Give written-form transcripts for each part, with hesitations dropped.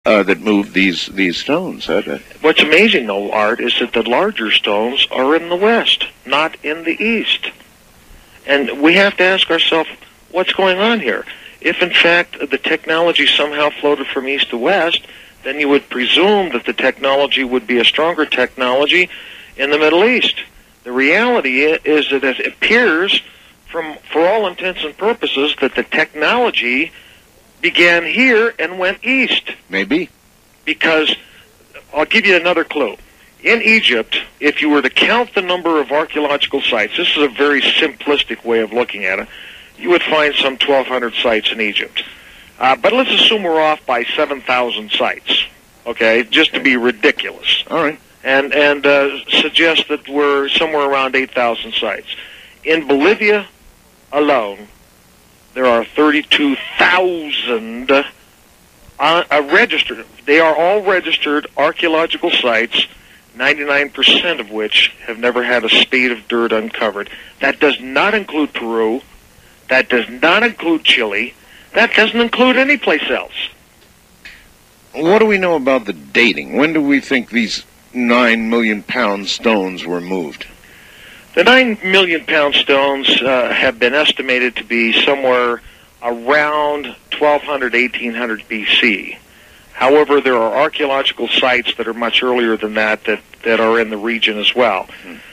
that moved these stones. What's amazing, though, Art, is that the larger stones are in the west, not in the east. And we have to ask ourselves, what's going on here? If, in fact, the technology somehow floated from east to west, then you would presume that the technology would be a stronger technology in the Middle East. The reality is that it appears, for all intents and purposes, that the technology began here and went east. Maybe. Because, I'll give you another clue. In Egypt, if you were to count the number of archaeological sites, this is a very simplistic way of looking at it, you would find some 1,200 sites in Egypt. But let's assume we're off by 7,000 sites, okay, just to be ridiculous. All right. And suggest that we're somewhere around 8,000 sites. In Bolivia alone, there are 32,000 registered. They are all registered archaeological sites, 99% of which have never had a spade of dirt uncovered. That does not include Peru. That does not include Chile. That doesn't include any place else. What do we know about the dating? When do we think these 9 million pound stones were moved? The 9 million pound stones have been estimated to be somewhere around 1200, 1800 BC. However, there are archaeological sites that are much earlier than that are in the region as well.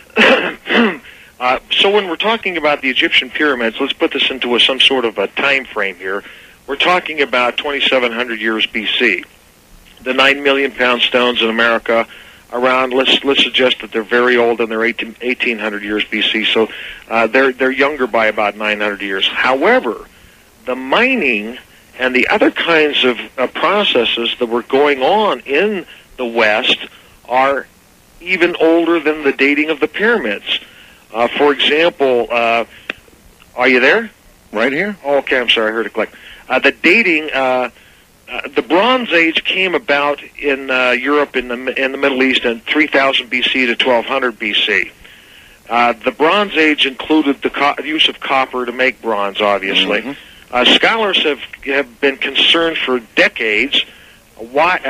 So when we're talking about the Egyptian pyramids, let's put this into some sort of a time frame here. We're talking about 2,700 years BC. The 9 million pound stones in America around, let's suggest that they're very old and they're 1,800 years BC, so they're younger by about 900 years. However, the mining and the other kinds of processes that were going on in the West are even older than the dating of the pyramids. For example, are you there? Right here. Oh, okay, I'm sorry, I heard a click. The dating, the Bronze Age came about in Europe, in the Middle East, in 3000 BC to 1200 BC. The Bronze Age included the use of copper to make bronze, obviously. Mm-hmm. Scholars have been concerned for decades where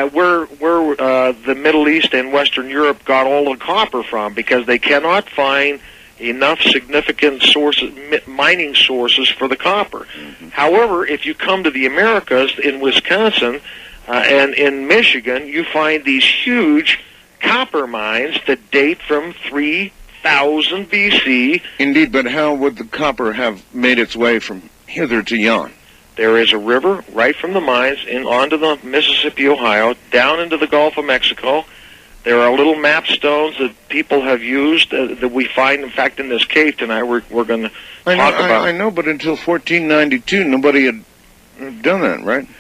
the Middle East and Western Europe got all the copper from, because they cannot find enough significant mining sources for the copper. Mm-hmm. However, if you come to the Americas, in Wisconsin and in Michigan, you find these huge copper mines that date from 3000 BC. Indeed, but how would the copper have made its way from hither to yon? There is a river right from the mines onto the Mississippi, Ohio, down into the Gulf of Mexico. There are little map stones that people have used that we find, in fact, in this cave tonight. We're going to talk about. I know, but until 1492, nobody had done that, right?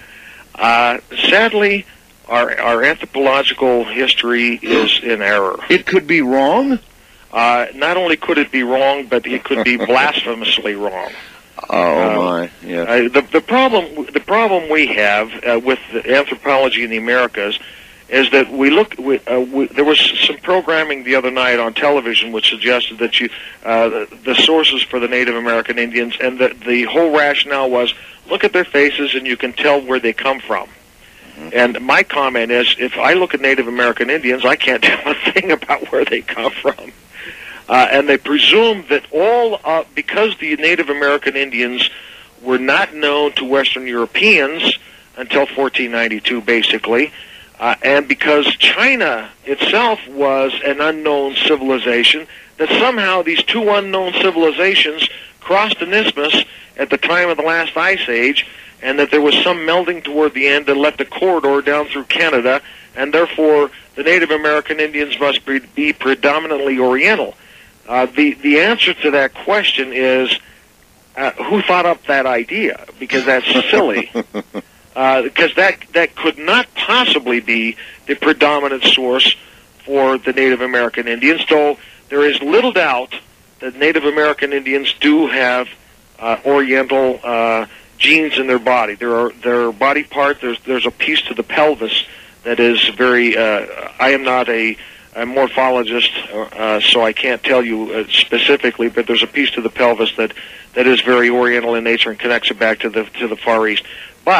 Sadly, our anthropological history is in error. It could be wrong? Not only could it be wrong, but it could be blasphemously wrong. Oh my! Yeah. The problem we have with anthropology in the Americas is that there was some programming the other night on television which suggested that the sources for the Native American Indians, and the whole rationale was, look at their faces and you can tell where they come from. Mm-hmm. And my comment is, if I look at Native American Indians, I can't tell a thing about where they come from. And they presume that because the Native American Indians were not known to Western Europeans until 1492, basically, and because China itself was an unknown civilization, that somehow these two unknown civilizations crossed an isthmus at the time of the last ice age, and that there was some melding toward the end that left a corridor down through Canada, and therefore the Native American Indians must be predominantly Oriental. The answer to that question is, who thought up that idea? Because that's silly. Because that could not possibly be the predominant source for the Native American Indians, though there is little doubt that Native American Indians do have Oriental genes in their body. Their body part, there's a piece to the pelvis that is very, I am not a morphologist, so I can't tell you specifically, but there's a piece to the pelvis that is very Oriental in nature and connects it back to the Far East. But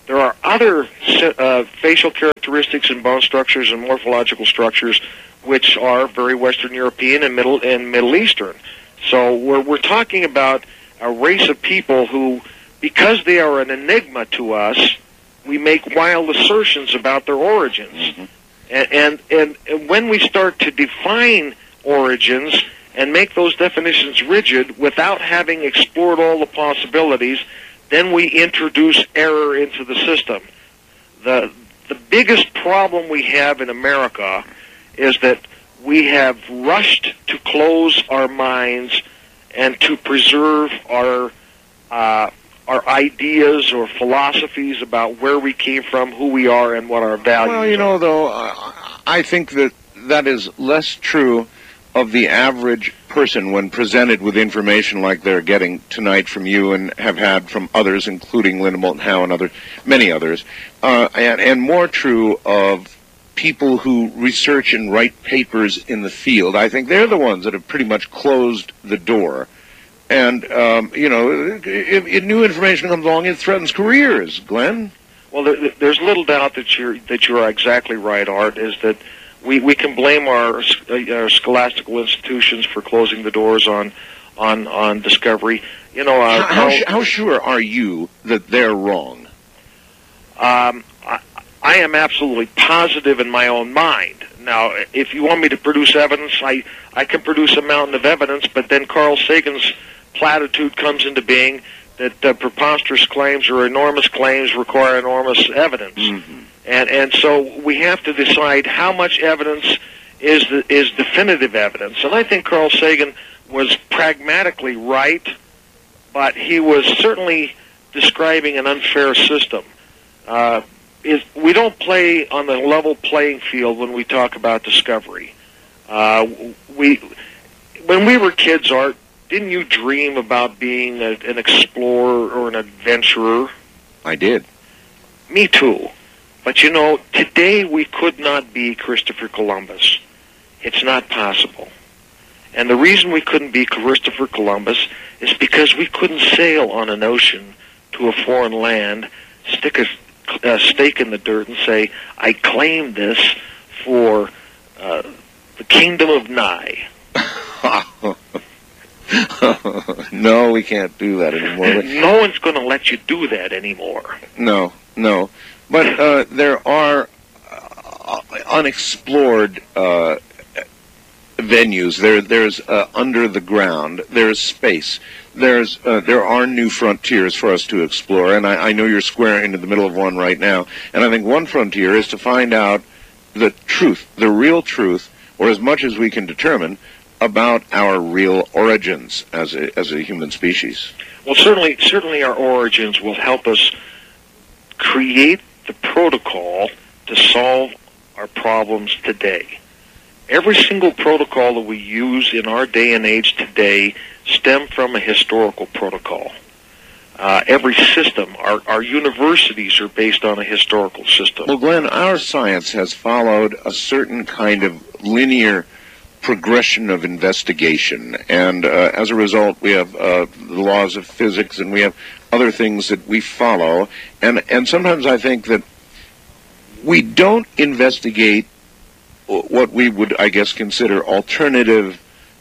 There are other facial characteristics and bone structures and morphological structures which are very Western European and Middle Eastern. So we're talking about a race of people who, because they are an enigma to us, we make wild assertions about their origins. And when we start to define origins and make those definitions rigid without having explored all the possibilities, then we introduce error into the system. The biggest problem we have in America is that we have rushed to close our minds and to preserve our ideas or philosophies about where we came from, who we are, and what our values are. Well, you know, though, I think that is less true of the average person when presented with information like they're getting tonight from you and have had from others, including Linda Moulton Howe and many others, and more true of people who research and write papers in the field. I think they're the ones that have pretty much closed the door. And, you know, if new information comes along, it threatens careers, Glenn. Well, there's little doubt that you're exactly right, Art, is that we can blame our scholastical institutions for closing the doors on discovery. You know, how sure are you that they're wrong? I am absolutely positive in my own mind. Now, if you want me to produce evidence, I can produce a mountain of evidence, but then Carl Sagan's platitude comes into being that preposterous claims or enormous claims require enormous evidence. And so we have to decide how much evidence is definitive evidence. And I think Carl Sagan was pragmatically right, but he was certainly describing an unfair system. We don't play on the level playing field when we talk about discovery. When we were kids, Art, didn't you dream about being an explorer or an adventurer? I did. Me too. But you know, today we could not be Christopher Columbus. It's not possible. And the reason we couldn't be Christopher Columbus is because we couldn't sail on an ocean to a foreign land, stick a stake in the dirt and say, I claim this for the kingdom of Nye. No, we can't do that anymore. No one's going to let you do that anymore. No. But there are unexplored venues. There's under the ground. There's space. There are new frontiers for us to explore, and I know you're squaring into the middle of one right now. And I think one frontier is to find out the truth, the real truth, or as much as we can determine about our real origins as a human species. Well, certainly our origins will help us create the protocol to solve our problems today. Every single protocol that we use in our day and age today stem from a historical protocol. Every system, our universities are based on a historical system. Well, Glenn, our science has followed a certain kind of linear progression of investigation, and as a result we have the laws of physics, and we have other things that we follow, and sometimes I think that we don't investigate what we would, I guess, consider alternative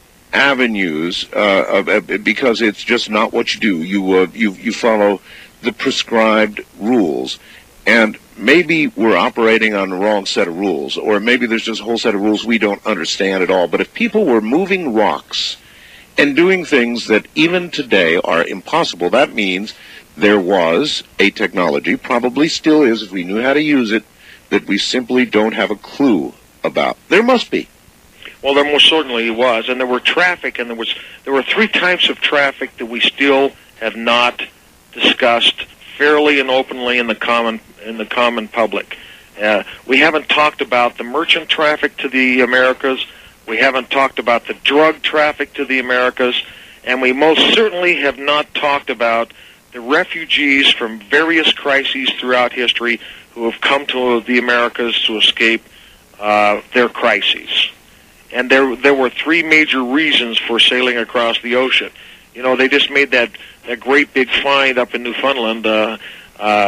avenues because it's just not what you do. You follow the prescribed rules, and maybe we're operating on the wrong set of rules, or maybe there's just a whole set of rules we don't understand at all. But if people were moving rocks and doing things that even today are impossible, that means there was a technology, probably still is if we knew how to use it, that we simply don't have a clue about. There must be. Well, there most certainly was, and there were traffic, and there were three types of traffic that we still have not discussed fairly and openly in the common public. We haven't talked about the merchant traffic to the Americas. We haven't talked about the drug traffic to the Americas, and we most certainly have not talked about the refugees from various crises throughout history who have come to the Americas to escape their crises. And there were three major reasons for sailing across the ocean. You know, they just made that great big find up in Newfoundland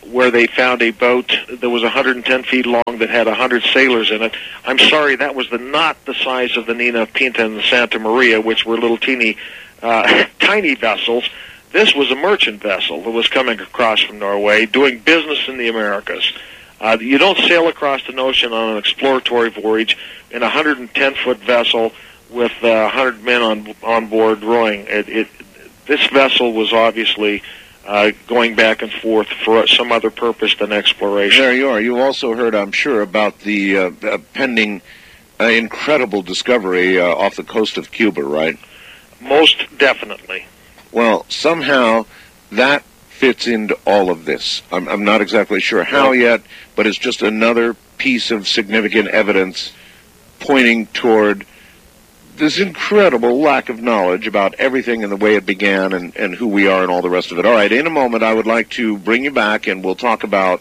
where they found a boat that was 110 feet long that had 100 sailors in it. I'm sorry, that was not the size of the Nina Pinta and the Santa Maria, which were little teeny, tiny vessels. This was a merchant vessel that was coming across from Norway, doing business in the Americas. You don't sail across the ocean on an exploratory voyage in a 110-foot vessel with 100 men on board rowing. This vessel was obviously going back and forth for some other purpose than exploration. There you are. You also heard, I'm sure, about the pending incredible discovery off the coast of Cuba, right? Most definitely. Well, somehow that fits into all of this. I'm not exactly sure how yet, but it's just another piece of significant evidence pointing toward this incredible lack of knowledge about everything and the way it began and who we are and all the rest of it. All right, in a moment I would like to bring you back and we'll talk about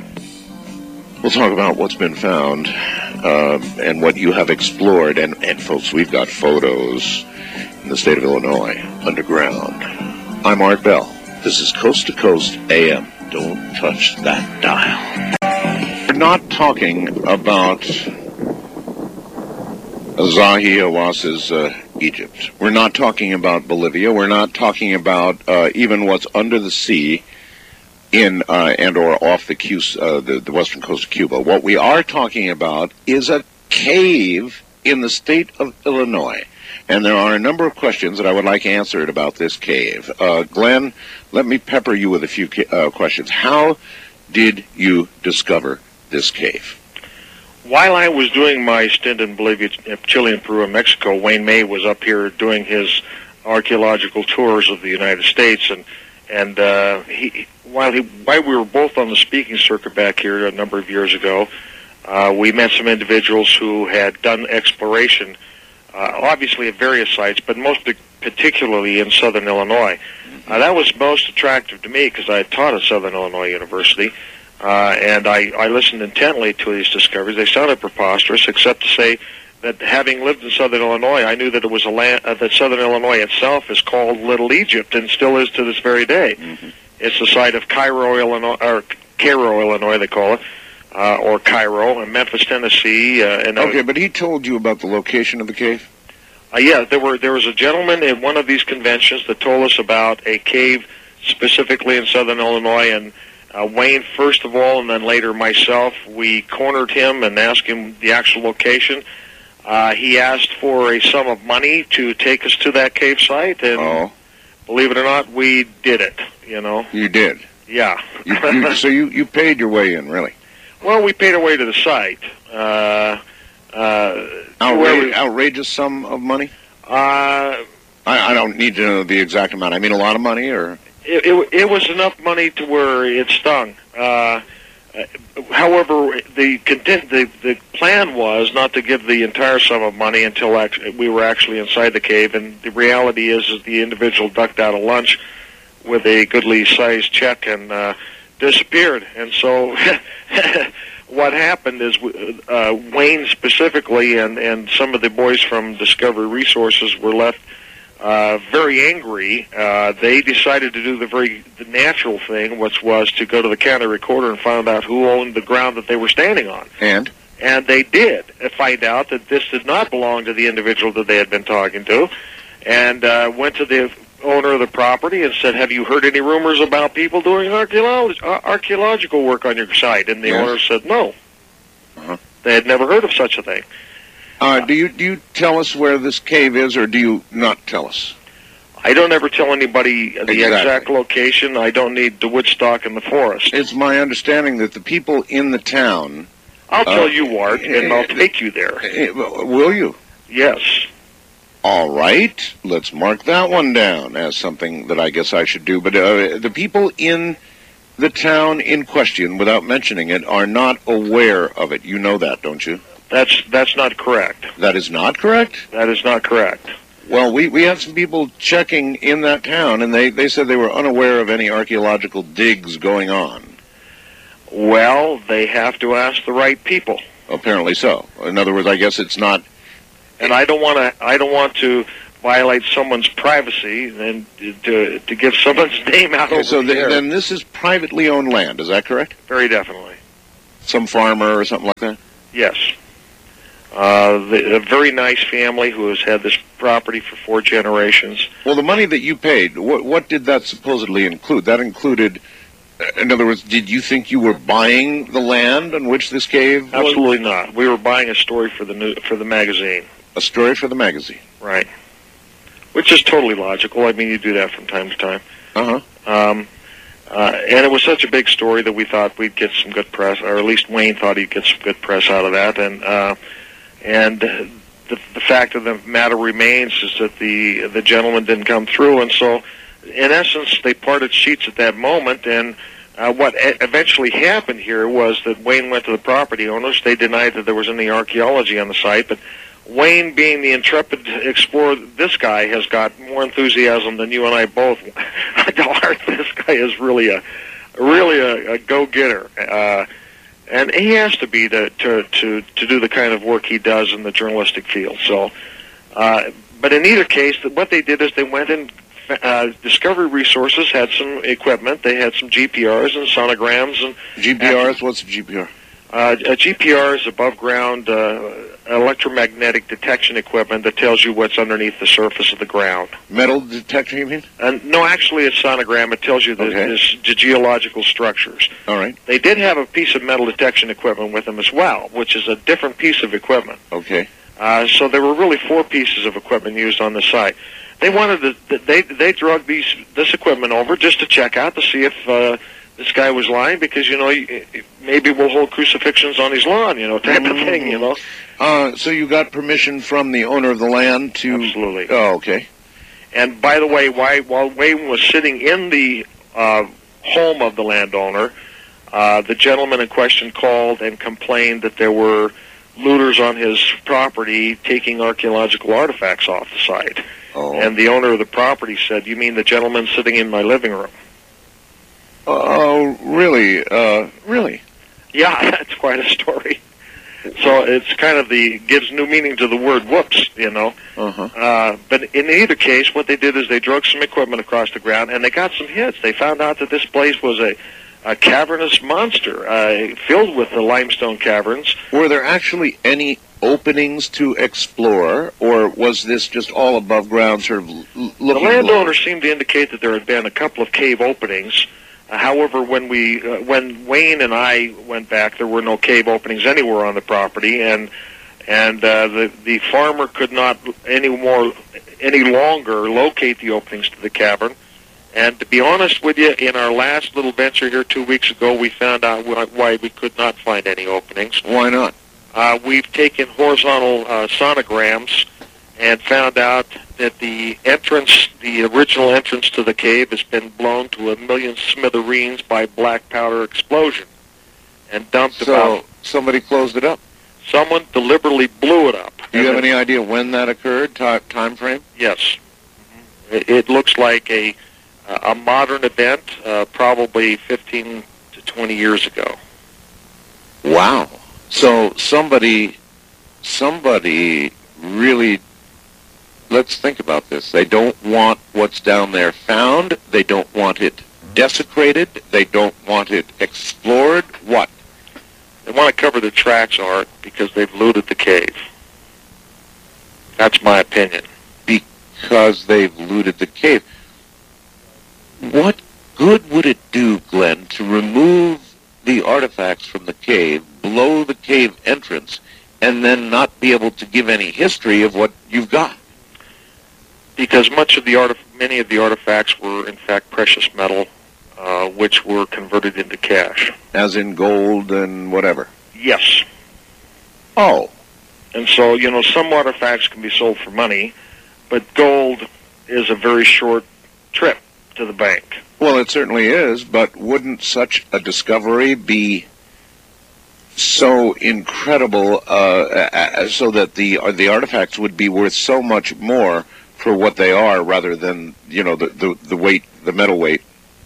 what's been found and what you have explored. And folks, we've got photos in the state of Illinois underground. I'm Art Bell. This is Coast to Coast AM. Don't touch that dial. We're not talking about Zahi Hawas's Egypt. We're not talking about Bolivia. We're not talking about even what's under the sea in and or off the western coast of Cuba. What we are talking about is a cave in the state of Illinois. And there are a number of questions that I would like answered about this cave. Glenn, let me pepper you with a few questions. How did you discover this cave? While I was doing my stint in Bolivia, Chile, and Peru, and Mexico, Wayne May was up here doing his archaeological tours of the United States, and while we were both on the speaking circuit back here a number of years ago, we met some individuals who had done exploration, obviously at various sites, but most particularly in southern Illinois. That was most attractive to me because I had taught at Southern Illinois University. And I listened intently to these discoveries. They sounded preposterous, except to say that having lived in Southern Illinois, I knew that it was a land that Southern Illinois itself is called Little Egypt, and still is to this very day. Mm-hmm. It's the site of Cairo, Illinois, or Cairo, Illinois, they call it, or Cairo, and Memphis, Tennessee. Okay, but he told you about the location of the cave? Yeah, there was a gentleman in one of these conventions that told us about a cave specifically in Southern Illinois, and Wayne, first of all, and then later myself, we cornered him and asked him the actual location. He asked for a sum of money to take us to that cave site, and believe it or not, we did it, you know. You did? Yeah. So you paid your way in, really? Well, we paid our way to the site. Outrageous sum of money? I don't need to know the exact amount. I mean, a lot of money, or... It was enough money to where it stung. However, the plan was not to give the entire sum of money until we were actually inside the cave, and the reality is that the individual ducked out of lunch with a goodly-sized check and disappeared. And so what happened is Wayne specifically and some of the boys from Discovery Resources were left very angry. They decided to do the natural thing, which was to go to the county recorder and find out who owned the ground that they were standing on. And they did find out that this did not belong to the individual that they had been talking to, and went to the owner of the property and said, "Have you heard any rumors about people doing archaeological work on your site?" And the owner said no. They had never heard of such a thing. Do you tell us where this cave is, or do you not tell us? I don't ever tell anybody the exact location. I don't need the Woodstock in the forest. It's my understanding that the people in the town... I'll tell you, Art, and I'll take you there. Will you? Yes. All right. Let's mark that one down as something that I guess I should do. But the people in the town in question, without mentioning it, are not aware of it. You know that, don't you? That's not correct. That is not correct? That is not correct. Well, we had some people checking in that town, and they said they were unaware of any archaeological digs going on. Well, they have to ask the right people. Apparently so. In other words, I guess it's not... And I don't want to violate someone's privacy and to give someone's name out over So the air. then this is privately owned land, is that correct? Very definitely. Some farmer or something like that? Yes. A very nice family who has had this property for 4 generations. Well, the money that you paid, what did that supposedly include? That included, in other words, did you think you were buying the land on which this cave was? Absolutely not. We were buying a story for the magazine. A story for the magazine. Right. Which is totally logical. I mean, you do that from time to time. Uh-huh. And it was such a big story that we thought we'd get some good press, or at least Wayne thought he'd get some good press out of that. And the fact of the matter remains is that the gentleman didn't come through, and so in essence they parted sheets at that moment. And what eventually happened here was that Wayne went to the property owners. They denied that there was any archaeology on the site, but Wayne, being the intrepid explorer, this guy has got more enthusiasm than you and I both. This guy is really a go-getter, and he has to be to do the kind of work he does in the journalistic field. So, but in either case, what they did is they went and Discovery Resources had some equipment. They had some GPRs and sonograms and GPRs. What's a GPR? A GPR is above ground electromagnetic detection equipment that tells you what's underneath the surface of the ground. Metal detector, you mean? No, actually, it's sonogram. It tells you the geological structures. All right. They did have a piece of metal detection equipment with them as well, which is a different piece of equipment. Okay. So there were really 4 pieces of equipment used on the site. They wanted they drug this equipment over just to check out to see if this guy was lying, because, maybe we'll hold crucifixions on his lawn, type of thing, So you got permission from the owner of the land to... Absolutely. Oh, okay. And by the way, while Wayne was sitting in the home of the landowner, the gentleman in question called and complained that there were looters on his property taking archaeological artifacts off the site. Oh. And the owner of the property said, "You mean the gentleman sitting in my living room?" Oh, really? Really? Yeah, that's quite a story. So it's kind of gives new meaning to the word "whoops," Uh-huh. But in either case, what they did is they drug some equipment across the ground, and they got some hits. They found out that this place was a cavernous monster filled with the limestone caverns. Were there actually any openings to explore, or was this just all above ground, sort of looking? The landowner seemed to indicate that there had been a couple of cave openings. However, when Wayne and I went back, there were no cave openings anywhere on the property, and the farmer could not any longer locate the openings to the cavern. And to be honest with you, in our last little venture here 2 weeks ago, we found out why we could not find any openings. Why not? We've taken horizontal sonograms and found out that the original entrance to the cave, has been blown to 1 million smithereens by black powder explosion and dumped about... somebody closed it up? Someone deliberately blew it up. Do you have any idea when that occurred, time frame? Yes. It looks like a modern event, probably 15 to 20 years ago. Wow. So somebody really... Let's think about this. They don't want what's down there found. They don't want it desecrated. They don't want it explored. What? They want to cover their tracks, Art, because they've looted the cave. That's my opinion. Because they've looted the cave. What good would it do, Glenn, to remove the artifacts from the cave, blow the cave entrance, and then not be able to give any history of what you've got? Because many of the artifacts were in fact precious metal, which were converted into cash. As in gold and whatever? Yes. Oh. And so, some artifacts can be sold for money, but gold is a very short trip to the bank. Well, it certainly is, but wouldn't such a discovery be so incredible so that the artifacts would be worth so much more for what they are, rather than the weight, the metal weight?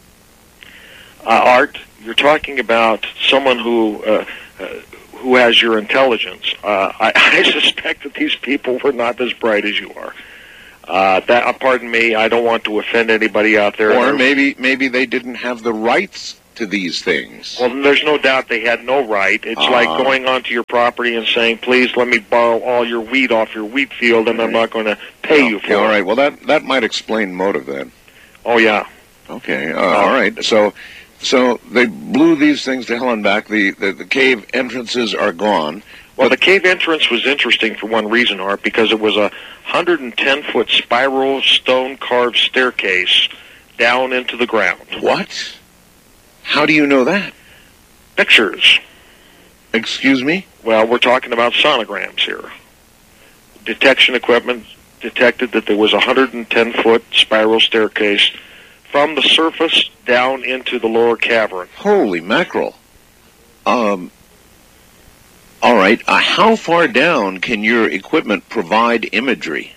Art, you're talking about someone who has your intelligence. I suspect that these people were not as bright as you are. Pardon me, I don't want to offend anybody out there. Or maybe they didn't have the rights to these things. Well, there's no doubt they had no right. It's like going onto your property and saying, please let me borrow all your wheat off your wheat field, and I'm not going to pay you for it. All right, well, that might explain motive then. Oh, yeah. Okay, all right. So they blew these things to hell and back. The cave entrances are gone. Well, the cave entrance was interesting for one reason, Art, because it was a 110-foot spiral stone-carved staircase down into the ground. What? How do you know that? Pictures. Excuse me? Well, we're talking about sonograms here. Detection equipment detected that there was a 110-foot spiral staircase from the surface down into the lower cavern. Holy mackerel. All right. How far down can your equipment provide imagery?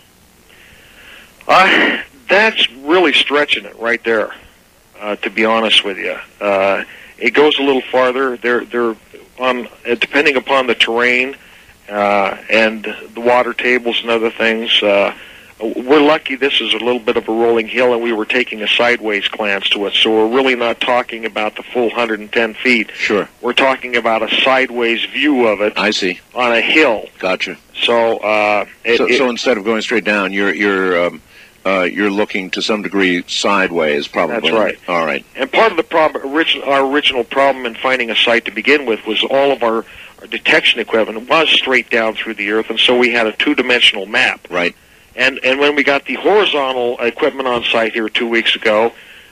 That's really stretching it right there, to be honest with you. It goes a little farther. They're on, depending upon the terrain and the water tables and other things. We're lucky this is a little bit of a rolling hill, and we were taking a sideways glance to it, so we're really not talking about the full 110 feet. Sure. We're talking about a sideways view of it. I see. On a hill. Gotcha. So, so instead of going straight down, you're looking to some degree sideways, probably. That's right. All right. And part of the problem, our original problem in finding a site to begin with, was all of our detection equipment was straight down through the earth, and so we had a two-dimensional map. Right. And when we got the horizontal equipment on site here 2 weeks ago,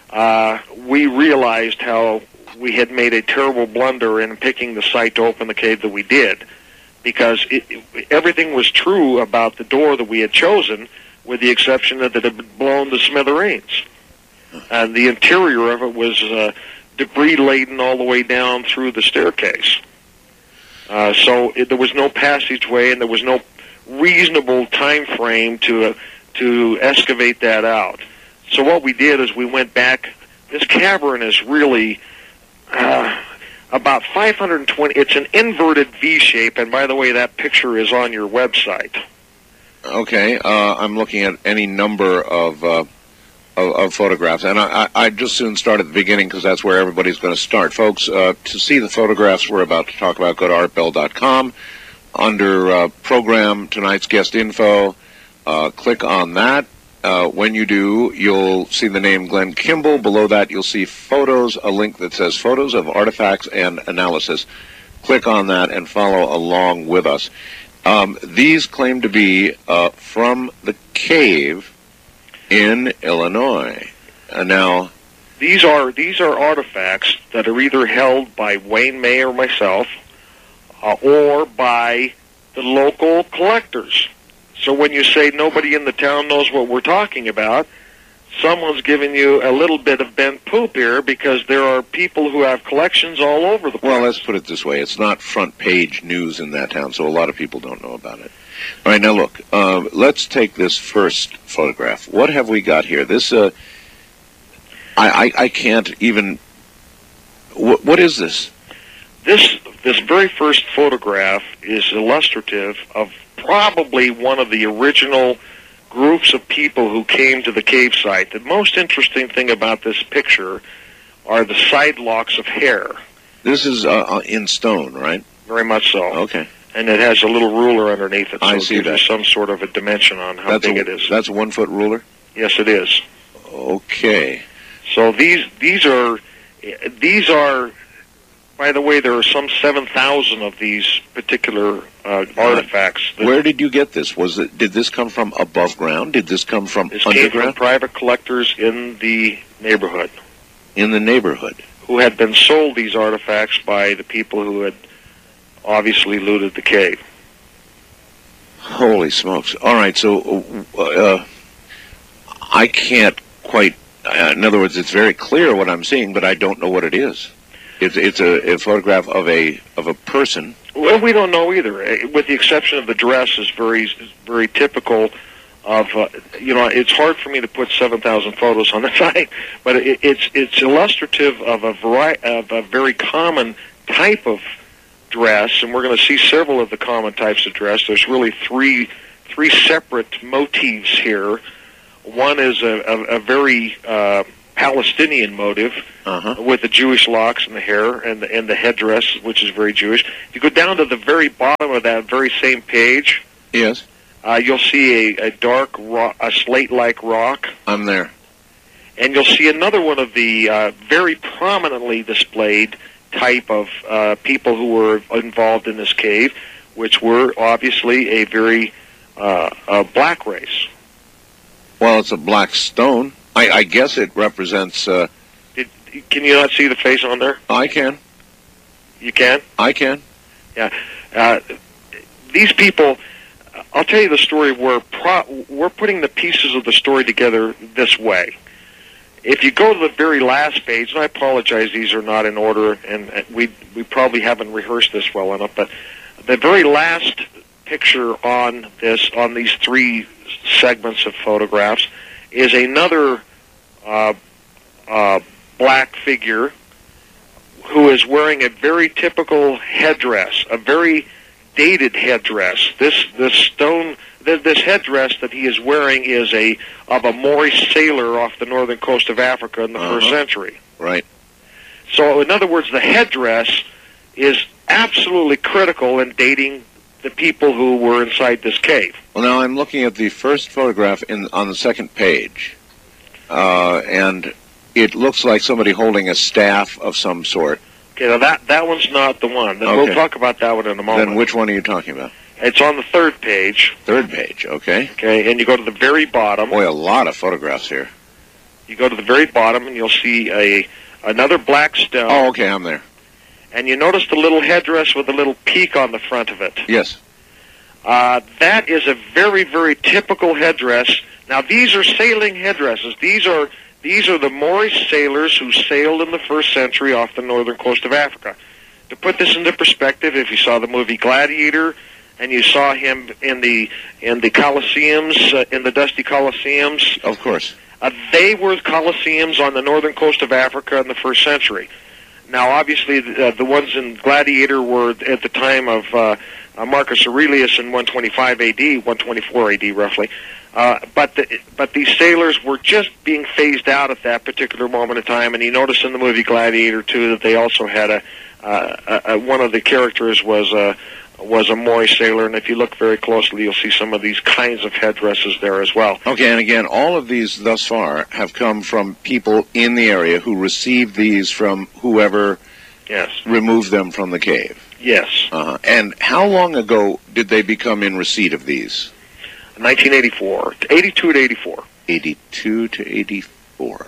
we realized how we had made a terrible blunder in picking the site to open the cave that we did, because everything was true about the door that we had chosen, with the exception that it had been blown to smithereens. And the interior of it was debris-laden all the way down through the staircase. So there was no passageway, and there was no reasonable time frame to excavate that out. So what we did is we went back. This cavern is really about 520. It's an inverted V shape, and by the way, that picture is on your website. Okay, I'm looking at any number of photographs, and I just soon start at the beginning because that's where everybody's going to start. Folks, to see the photographs we're about to talk about, go to artbell.com. Under program, tonight's guest info, click on that. When you do, you'll see the name Glenn Kimball. Below that, you'll see photos, a link that says Photos of Artifacts and Analysis. Click on that and follow along with us. These claim to be from the cave in Illinois. Now, these are artifacts that are either held by Wayne May or myself, or by the local collectors. So when you say nobody in the town knows what we're talking about, someone's giving you a little bit of bent poop here, because there are people who have collections all over the place. Well, let's put it this way. It's not front page news in that town, so a lot of people don't know about it. All right, now look, let's take this first photograph. What have we got here? This, I can't even, what is this? This very first photograph is illustrative of probably one of the original groups of people who came to the cave site. The most interesting thing about this picture are the side locks of hair. This is in stone, right? Very much so. Okay. And it has a little ruler underneath it, so I it see gives that. you some sort of a dimension on how big it is. That's a 1 foot ruler? Yes, it is. Okay. So these are. By the way, there are some 7,000 of these particular artifacts. Where did you get this? Did this come from above ground? Did this come from this underground? came from private collectors in the neighborhood. In the neighborhood. Who had been sold these artifacts by the people who had obviously looted the cave. Holy smokes. All right, so I can't quite, in other words, it's very clear what I'm seeing, but I don't know what it is. It's a photograph of a person. Well, we don't know either, with the exception of the dress is very typical of, it's hard for me to put 7,000 photos on the site, but it's illustrative of a very common type of dress, and we're going to see several of the common types of dress. There's really three separate motifs here. One is a very Palestinian motive with the Jewish locks and the hair and the headdress, which is very Jewish. You go down to the very bottom of that very same page. Yes. You'll see a dark rock, a slate-like rock. I'm there. And you'll see another one of the very prominently displayed type of people who were involved in this cave, which were obviously a very black race. Well, it's a black stone. I guess it represents... Can you not see the face on there? I can. You can? I can. Yeah. These people, I'll tell you the story. We're putting the pieces of the story together this way. If you go to the very last page, and I apologize, these are not in order, and we probably haven't rehearsed this well enough, but the very last picture on these three segments of photographs is another black figure who is wearing a very typical headdress, a very dated headdress. This headdress that he is wearing is of a Moorish sailor off the northern coast of Africa in the first century. Right. So, in other words, the headdress is absolutely critical in dating the people who were inside this cave. Well, now I'm looking at the first photograph on the second page, and it looks like somebody holding a staff of some sort. Okay, now that one's not the one. We'll talk about that one in a moment. Then which one are you talking about? It's on the third page. Third page, okay. Okay, and you go to the very bottom. Boy, a lot of photographs here. You go to the very bottom, and you'll see another black stone. Oh, okay, I'm there. And you notice the little headdress with a little peak on the front of it. Yes. That is a very, very typical headdress. Now, these are sailing headdresses. These are the Moorish sailors who sailed in the first century off the northern coast of Africa. To put this into perspective, if you saw the movie Gladiator and you saw him in the Colosseums, in the dusty Colosseums, of course, they were Colosseums on the northern coast of Africa in the first century. Now, obviously, the ones in Gladiator were at the time of Marcus Aurelius in 125 A.D., 124 A.D. roughly. But these sailors were just being phased out at that particular moment in time, and you notice in the movie Gladiator too that they also had one of the characters was a Moorish sailor, and if you look very closely, you'll see some of these kinds of headdresses there as well. Okay, and again, all of these thus far have come from people in the area who received these from whoever removed them from the cave. Yes. And how long ago did they become in receipt of these? 1984, 82 to 84. 82 to 84.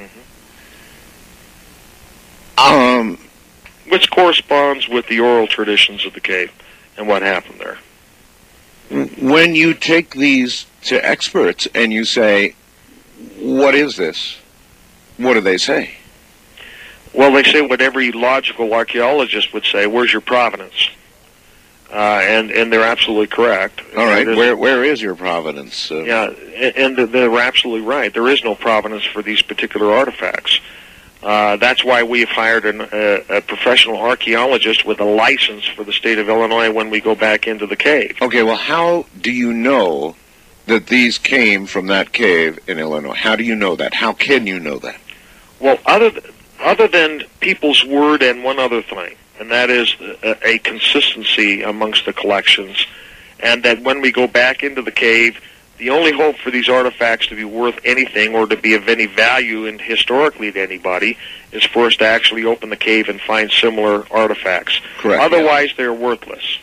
Which corresponds with the oral traditions of the cave and what happened there. When you take these to experts and you say, what is this? What do they say? Well, they say what every logical archaeologist would say, where's your provenance? And they're absolutely correct. All right, where is your provenance? Yeah, and they're absolutely right. There is no provenance for these particular artifacts. That's why we've hired a professional archaeologist with a license for the state of Illinois when we go back into the cave. Okay, well, how do you know that these came from that cave in Illinois? How do you know that? How can you know that? Well, other than people's word and one other thing, and that is a consistency amongst the collections, and that when we go back into the cave, the only hope for these artifacts to be worth anything or to be of any value and historically to anybody is for us to actually open the cave and find similar artifacts. Correct. Otherwise, they're worthless.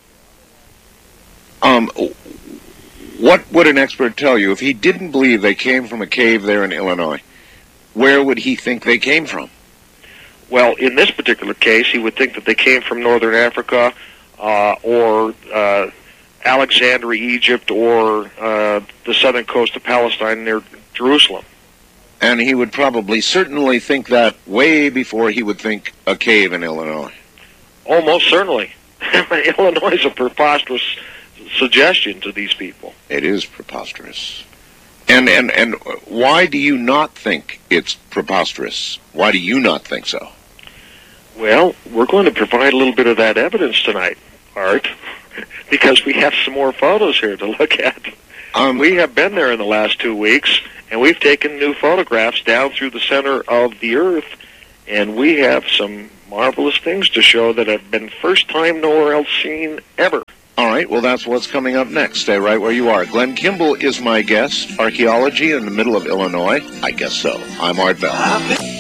What would an expert tell you if he didn't believe they came from a cave there in Illinois? Where would he think they came from? Well, in this particular case, he would think that they came from northern Africa or Alexandria, Egypt, or the southern coast of Palestine near Jerusalem. And he would probably certainly think that way before he would think a cave in Illinois. Oh, most certainly. Illinois is a preposterous suggestion to these people. It is preposterous. And why do you not think it's preposterous? Why do you not think so? Well, we're going to provide a little bit of that evidence tonight, Art, because we have some more photos here to look at. We have been there in the last 2 weeks, and we've taken new photographs down through the center of the Earth, and we have some marvelous things to show that have been first time nowhere else seen ever. All right, well, that's what's coming up next. Stay right where you are. Glenn Kimball is my guest. Archaeology in the middle of Illinois? I guess so. I'm Art Bell.